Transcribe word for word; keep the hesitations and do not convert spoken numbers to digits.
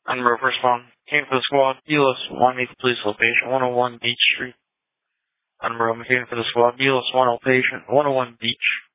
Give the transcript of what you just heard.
Unruh respond. Came for the squad. B L S one meet the police location, one oh one Beach Street. Unruh came for the squad. B L S one oh patient, one oh one Beach.